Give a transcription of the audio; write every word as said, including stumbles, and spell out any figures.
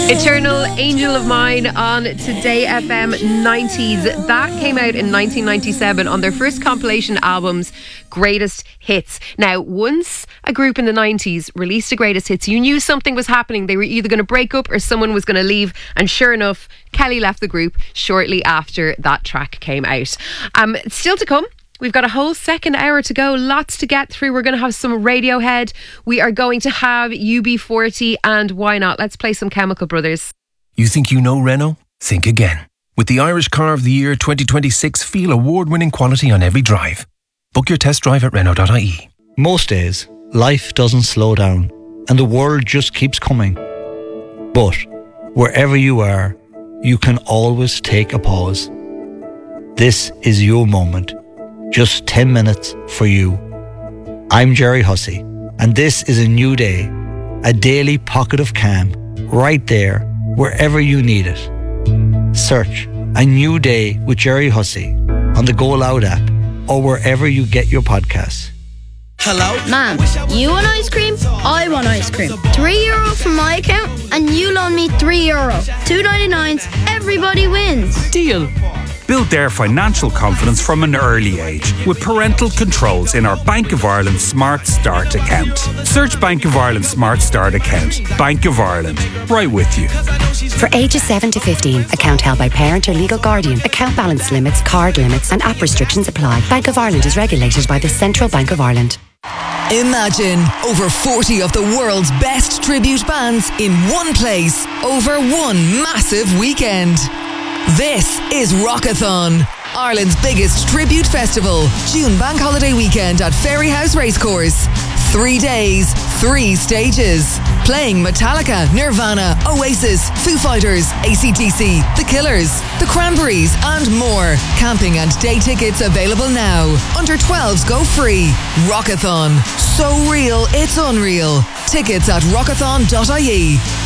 Eternal Angel of Mine on Today F M nineties. That came out in nineteen ninety-seven on their first compilation album's Greatest Hits. Now, once a group in the nineties released a Greatest Hits, you knew something was happening. They were either going to break up or someone was going to leave. And sure enough, Kelly left the group shortly after that track came out. Um, still to come. We've got a whole second hour to go. Lots to get through. We're going to have some Radiohead. We are going to have U B forty, and why not? Let's play some Chemical Brothers. You think you know Renault? Think again. With the Irish Car of the Year twenty twenty-six, feel award-winning quality on every drive. Book your test drive at Renault dot I E. Most days, life doesn't slow down and the world just keeps coming. But wherever you are, you can always take a pause. This is your moment. Just ten minutes for you. I'm Jerry Hussey, and this is a new day, a daily pocket of calm, right there, wherever you need it. Search A New Day with Jerry Hussey on the Go Loud app or wherever you get your podcasts. Hello? Mom, you want ice cream? I want ice cream. Three euro from my account and you loan me three euro. Two ninety-nines, everybody wins. Deal. Build their financial confidence from an early age with parental controls in our Bank of Ireland Smart Start account. Search Bank of Ireland Smart Start account. Bank of Ireland, right with you. For ages seven to fifteen, account held by parent or legal guardian. Account balance limits, card limits and app restrictions apply. Bank of Ireland is regulated by the Central Bank of Ireland. Imagine over forty of the world's best tribute bands in one place over one massive weekend. This is Rockathon, Ireland's biggest tribute festival. June bank holiday weekend at Ferryhouse Racecourse. Three days, three stages. Playing Metallica, Nirvana, Oasis, Foo Fighters, A C D C, The Killers, The Cranberries and more. Camping and day tickets available now. Under twelves go free. Rockathon. So real, it's unreal. Tickets at rockathon dot I E.